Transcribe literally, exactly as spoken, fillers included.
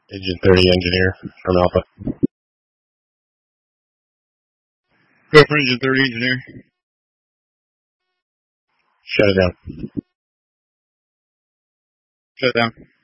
Engine thirty engineer from Alpha. Go for engine thirty engineer. Shut it down. Shut it down.